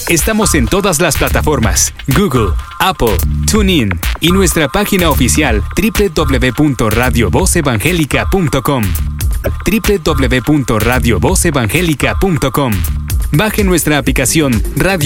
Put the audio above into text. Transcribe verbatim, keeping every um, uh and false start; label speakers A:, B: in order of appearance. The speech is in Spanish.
A: Estamos en todas las plataformas: Google, Apple, TuneIn y nuestra página oficial doble u doble u doble u punto radio voz evangélica punto com. doble u doble u doble u punto radio voz evangélica punto com. Baje nuestra aplicación Radio